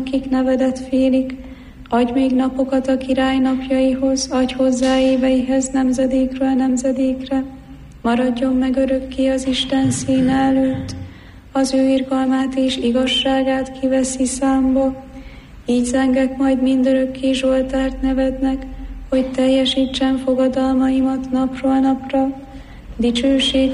akik nevedet félik, adj még napokat a király napjaihoz, adj hozzá éveihez nemzedékről nemzedékre, maradjon meg örökké az Isten színe előtt, az ő irgalmát és igazságát kiveszi számba. Így zengek majd mindörökké Zsoltárt nevednek, hogy teljesítsen fogadalmaimat napról napra. Dicsőség